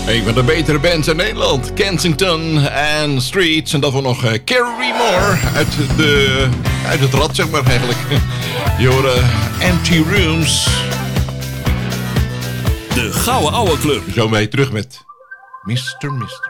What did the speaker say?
Een van de betere bands in Nederland. Kensington en Streets. En dat we nog Carrie Moore uit het rad, zeg maar eigenlijk. Je hoorde Empty Rooms. De Gouden Ouwe Club. Zo mee terug met Mr. Mystery.